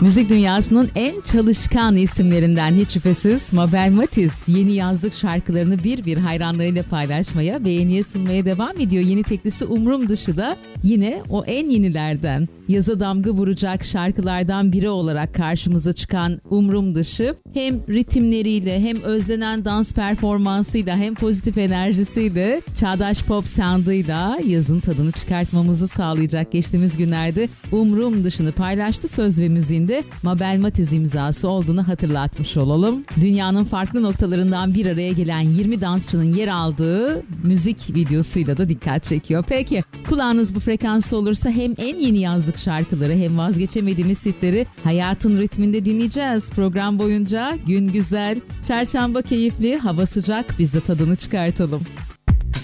Müzik dünyasının en çalışkan isimlerinden hiç şüphesiz Mabel Matiz yeni yazlık şarkılarını bir bir hayranlarıyla paylaşmaya, beğeniye sunmaya devam ediyor. Yeni teklisi Umrum Dışı da yine o en yenilerden, yaza damga vuracak şarkılardan biri olarak karşımıza çıkan Umrum Dışı hem ritimleriyle hem özlenen dans performansıyla hem pozitif enerjisiyle çağdaş pop sound'ıyla yazın tadını çıkartmamızı sağlayacak. Geçtiğimiz günlerde Umrum Dışı'nı paylaştı, söz ve müziğinde Mabel Matiz imzası olduğunu hatırlatmış olalım. Dünyanın farklı noktalarından bir araya gelen 20 dansçının yer aldığı müzik videosuyla da dikkat çekiyor. Peki kulağınız bu frekansta olursa hem en yeni yazlık şarkıları hem vazgeçemediğimiz hitleri hayatın ritminde dinleyeceğiz. Program boyunca gün güzel, çarşamba keyifli, hava sıcak, biz de tadını çıkartalım.